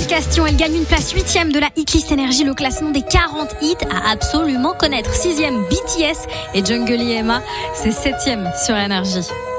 Castillon. Elle gagne une place 8e de la Hitlist Energy, le classement des 40 hits à absolument connaître. 6e BTS et Jungle Emma, c'est 7e sur Énergie.